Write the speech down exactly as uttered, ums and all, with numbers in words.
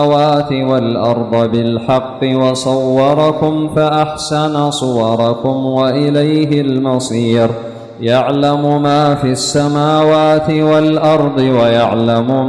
السماوات والأرض بالحق وصوركم فأحسن صوركم وإليه المصير. يعلم ما في السماوات والأرض ويعلم